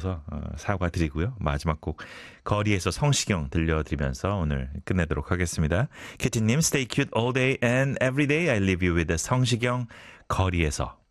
늦어서 사과드리고요. 마지막 곡 거리에서 성시경 들려드리면서 오늘 끝내도록 하겠습니다. 캐티님, stay cute all day and every day. I leave you with the 성시경 거리에서.